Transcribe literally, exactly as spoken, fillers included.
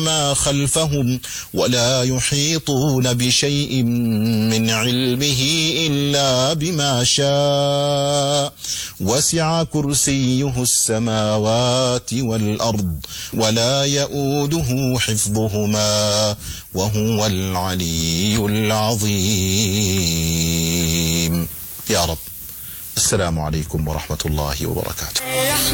ما خلفهم ولا يحيطون بشيء من علمه إلا بما شاء وسع كرسيه السماوات والأرض ولا يؤوده حفظهما وهو العلي العظيم. يا رب. السلام عليكم ورحمة الله وبركاته.